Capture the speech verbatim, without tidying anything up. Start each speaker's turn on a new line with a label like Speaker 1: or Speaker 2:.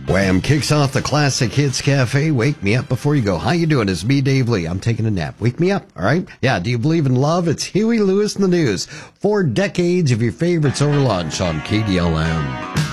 Speaker 1: Wham kicks off the Classic Hits Cafe. Wake me up before you go. How you doing? It's me, Dave Lee. I'm taking a nap. Wake me up, all right? Yeah, do you believe in love? It's Huey Lewis in the news. Four decades of your favorites over lunch on K D L M.